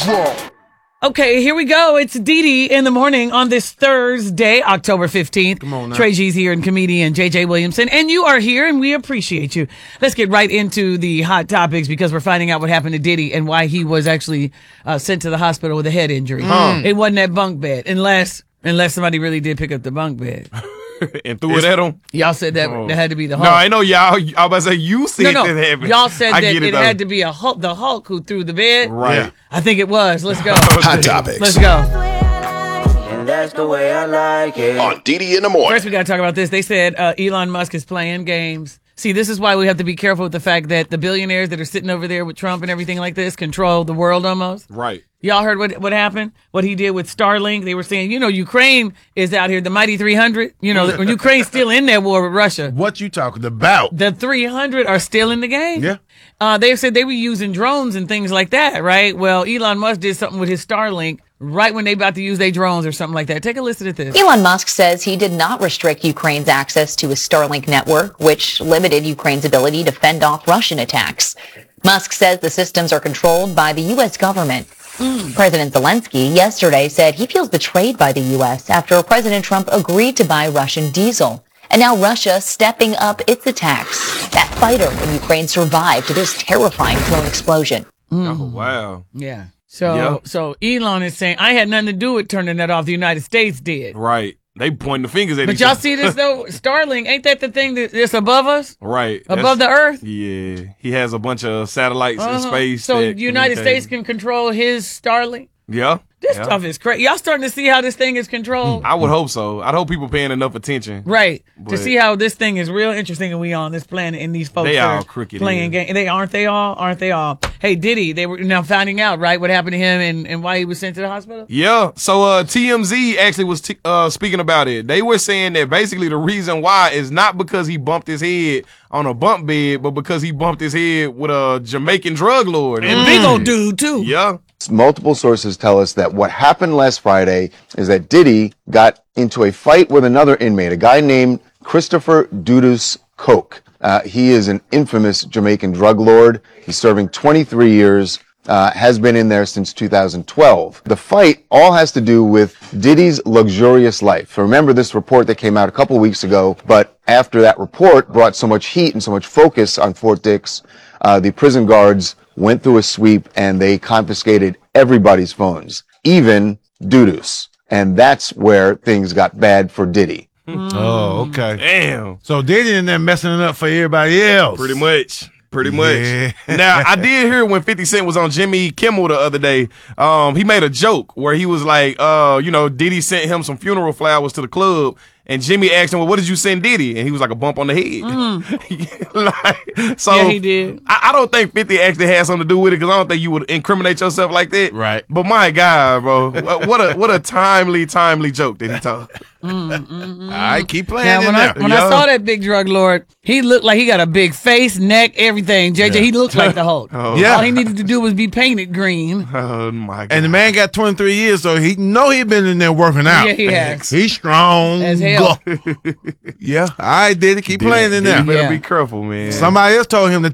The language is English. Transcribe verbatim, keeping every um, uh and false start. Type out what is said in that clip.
drop. Okay, here we go. It's Dee Dee in the morning on this Thursday, October fifteenth. Come on now. Trey G's here and comedian J J Williamson. And you are here and we appreciate you. Let's get right into the hot topics because we're finding out what happened to Diddy and why he was actually uh, sent to the hospital with a head injury. Mm. It wasn't that bunk bed, unless unless somebody really did pick up the bunk bed. And threw it at him. Y'all said that Oh. that had to be the Hulk. No, I know y'all. I was about to say you said no, no. that happened. Y'all said I that get it, though. had to be a Hulk, the Hulk who threw the bed. Right. Yeah. I think it was. Let's go. Hot topics. Let's go. And that's the way I like it. On Dee Dee in the morning. First, we got to talk about this. They said uh, Elon Musk is playing games. See, this is why we have to be careful with the fact that the billionaires that are sitting over there with Trump and everything like this control the world almost. Right. Y'all heard what what happened? What he did with Starlink? They were saying, you know, Ukraine is out here, the mighty three hundred. You know, when Ukraine's still in that war with Russia. What you talking about? The three hundred are still in the game. Yeah. Uh, they said they were using drones and things like that, right? Well, Elon Musk did something with his Starlink right when they about to use their drones or something like that. Take a listen at this. Elon Musk says he did not restrict Ukraine's access to his Starlink network, which limited Ukraine's ability to fend off Russian attacks. Musk says the systems are controlled by the U S government. Mm. President Zelensky yesterday said he feels betrayed by the U S after President Trump agreed to buy Russian diesel. And now Russia stepping up its attacks. That fighter when Ukraine survived this terrifying drone explosion. Mm. Oh, wow. Yeah. So, Yeah. so Elon is saying, I had nothing to do with turning that off. The United States did. Right. They pointing the fingers at But each y'all other. see this though? Starlink, ain't that the thing that- that's above us? Right. Above the That's- earth? Yeah. He has a bunch of satellites in Uh-huh. space. So that the United communicate. States can control his Starlink? Yeah. This yeah. stuff is crazy. Y'all starting to see how this thing is controlled? I would hope so. I'd hope people paying enough attention. Right. to But- see how this thing is real interesting and we on this planet and these folks They are all crooked, playing yeah. games. They aren't they all? Aren't they all? Hey, Diddy, they were now finding out, right, what happened to him and, and why he was sent to the hospital? Yeah. So uh, T M Z actually was t- uh, speaking about it. They were saying that basically the reason why is not because he bumped his head on a bump bed, but because he bumped his head with a Jamaican drug lord. And big old dude, too. Yeah. Multiple sources tell us that what happened last Friday is that Diddy got into a fight with another inmate, a guy named Christopher Dudus Koch. Uh, he is an infamous Jamaican drug lord. He's serving twenty-three years, uh, has been in there since two thousand twelve. The fight all has to do with Diddy's luxurious life. So remember this report that came out a couple weeks ago, but after that report brought so much heat and so much focus on Fort Dix, uh, the prison guards went through a sweep and they confiscated everybody's phones, even Dudus. And that's where things got bad for Diddy. Oh, okay. Damn. So Diddy in there messing it up for everybody else. Pretty much. Pretty much. Yeah. Now, I did hear when fifty Cent was on Jimmy Kimmel the other day, um, he made a joke where he was like, uh, you know, Diddy sent him some funeral flowers to the club. And Jimmy asked him, well, what did you send Diddy? And he was like, a bump on the head. like, so Yeah, he did. I, I don't think fifty actually had something to do with it because I don't think you would incriminate yourself like that. Right. But my God, bro, what what a what a timely, timely joke that he told. All right, keep playing Now, in when I there. when I Yeah. saw that big drug lord, he looked like he got a big face, neck, everything. J J, he looked like the Hulk. Oh. Yeah. All he needed to do was be painted green. Oh my God. And the man got twenty-three years, so he know he been in there working out. Yeah, he has. He's strong. As hell. Yeah. All right, Diddy, keep playing in there. You better Yeah. be careful, man. Somebody else told him to